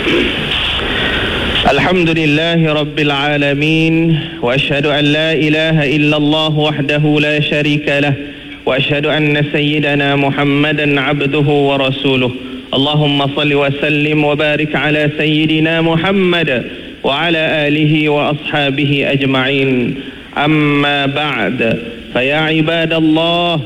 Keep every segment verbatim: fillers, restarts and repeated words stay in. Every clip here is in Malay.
Alhamdulillahi Rabbil Alamin. Wa ashhadu an la ilaha illallah wahdahu la sharika lah. Wa ashhadu anna sayyidana Muhammadan abduhu wa rasuluh. Allahumma salli wa sallim wa barik ala sayyidina Muhammad wa ala alihi wa ashabihi ajma'in. Amma ba'd. Faya ibadallah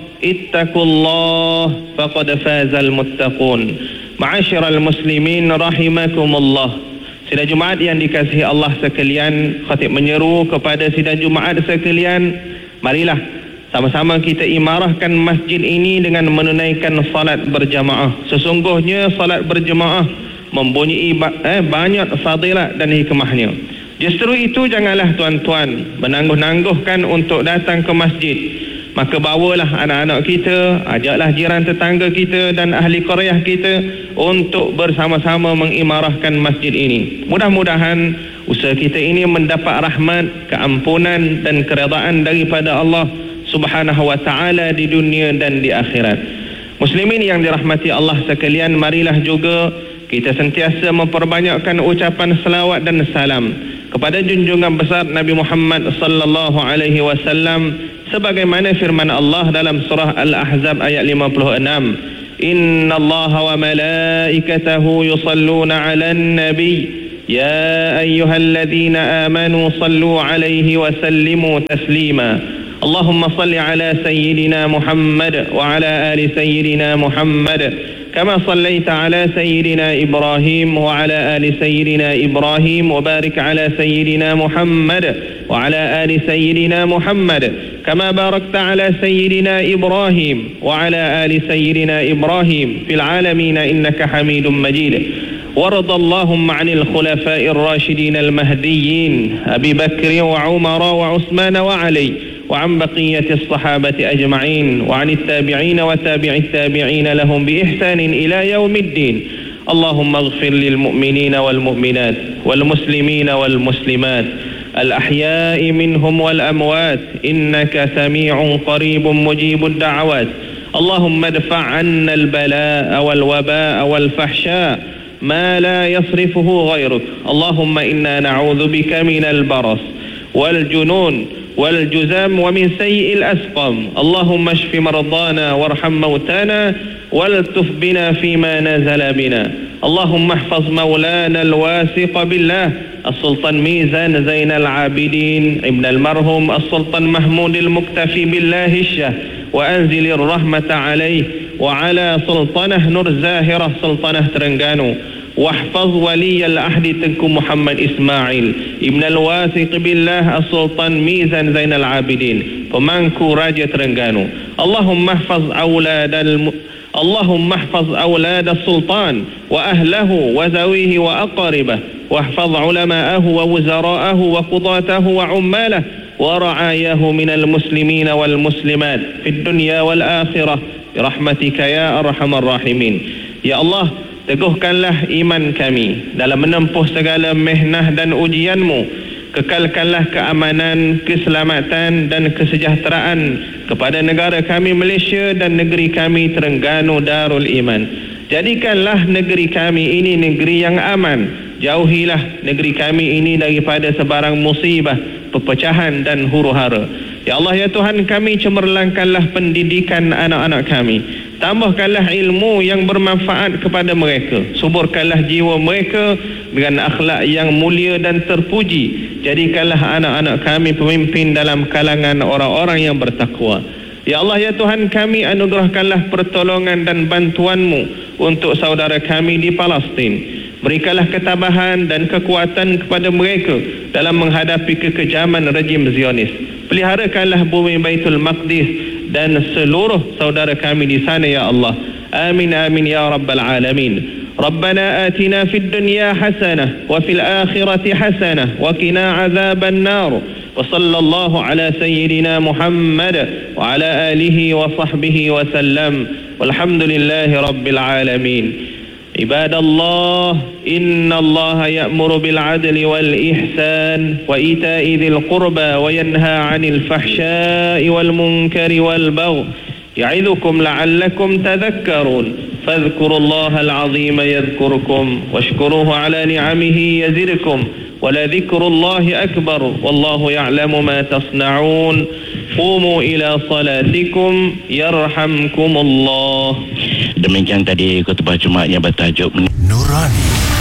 ittaqullah faqad fazal muttaqun. Ma'asyiral muslimin rahimakumullah. Sidang Jumaat yang dikasihi Allah sekalian, khatib menyeru kepada sidang Jumaat sekalian, marilah sama-sama kita imarahkan masjid ini dengan menunaikan salat berjamaah. Sesungguhnya salat berjamaah mempunyai eh, banyak fadilat dan hikmahnya. Justru itu janganlah tuan-tuan menangguh-nangguhkan untuk datang ke masjid. Maka bawalah anak-anak kita, ajaklah jiran tetangga kita dan ahli qaryah kita untuk bersama-sama mengimarahkan masjid ini. Mudah-mudahan usaha kita ini mendapat rahmat, keampunan dan keredaan daripada Allah Subhanahu wa taala di dunia dan di akhirat. Muslimin yang dirahmati Allah sekalian, marilah juga kita sentiasa memperbanyakkan ucapan selawat dan salam kepada junjungan besar Nabi Muhammad sallallahu alaihi wasallam, sebagaimana firman Allah dalam surah Al-Ahzab ayat lima puluh enam, Inna Allah wa malaikatahu yusalluna ala nabi ya ayyuhalladzina amanu sallu alaihi wa sallimu taslima. Allahumma salli ala sayyidina Muhammad wa ala ali sayyidina Muhammad كما صليت على سيدنا إبراهيم وعلى آل سيدنا إبراهيم وبارك على سيدنا محمد وعلى آل سيدنا محمد كما باركت على سيدنا إبراهيم وعلى آل سيدنا إبراهيم في العالمين إنك حميد مجيد. وارض اللهم عن الخلفاء الراشدين المهديين أبي بكر وعمر وعثمان وعلي وعن بقية الصحابة أجمعين وعن التابعين وتابع التابعين لهم بإحسان إلى يوم الدين. اللهم اغفر للمؤمنين والمؤمنات والمسلمين والمسلمات الأحياء منهم والأموات إنك سميع قريب مجيب الدعوات. اللهم ادفع عنا البلاء والوباء والفحشاء ما لا يصرفه غيرك. اللهم إنا نعوذ بك من البرص والجنون والجزام ومن سيء الأسقام. اللهم اشف مرضانا وارحم موتانا والتف بنا فيما نزل بنا. اللهم احفظ مولانا الواثق بالله السلطان ميزان زين العابدين ابن المرحوم السلطان محمود المكتفي بالله الشه، وأنزل الرحمة عليه وعلى سلطنه نور زاهرة سلطنه ترنغانو. واحفظ ولي العهد تنكو محمد إسماعيل ابن الواثق بالله السلطان ميزان زين العابدين pemangku Raja Terengganu. Allahumma ihfaz أولاد الم... اللهم احفظ أولاد السلطان وأهله وذويه وأقاربه، واحفظ علماءه ووزراءه وقضاته وعماله ورعاياه من المسلمين والمسلمات في الدنيا والآخرة برحمتك يا أرحم الراحمين. Ya Allah, teguhkanlah iman kami dalam menempuh segala mihnah dan ujianmu. Kekalkanlah keamanan, keselamatan dan kesejahteraan kepada negara kami Malaysia dan negeri kami Terengganu Darul Iman. Jadikanlah negeri kami ini negeri yang aman. Jauhilah negeri kami ini daripada sebarang musibah, perpecahan dan huru-hara. Ya Allah, ya Tuhan kami, cemerlangkanlah pendidikan anak-anak kami. Tambahkanlah ilmu yang bermanfaat kepada mereka. Suburkanlah jiwa mereka dengan akhlak yang mulia dan terpuji. Jadikanlah anak-anak kami pemimpin dalam kalangan orang-orang yang bertakwa. Ya Allah, ya Tuhan kami, anugerahkanlah pertolongan dan bantuan-Mu untuk saudara kami di Palestin. Berikanlah ketabahan dan kekuatan kepada mereka dalam menghadapi kekejaman rejim Zionis. Peliharakanlah bumi Baitul Maqdis dan seluruh saudara kami di sana ya Allah. Amin amin ya rabbal alamin. Rabbana atina fid dunya hasanah wa fil akhirati hasanah wa qina azaban nar. Wa sallallahu ala sayyidina Muhammad wa ala alihi wa sahbihi wa sallam. Walhamdulillahi rabbil alamin. عباد الله إن الله يأمر بالعدل والإحسان وإيتاء ذي القربى وينهى عن الفحشاء والمنكر والبغي يعظكم لعلكم تذكرون فاذكروا الله العظيم يذكركم واشكروه على نعمه يزدكم ولذكر الله أكبر والله يعلم ما تصنعون قوموا إلى صلاتكم يرحمكم الله. Demikian tadi khutbah Jumaat yang bertajuk Nurani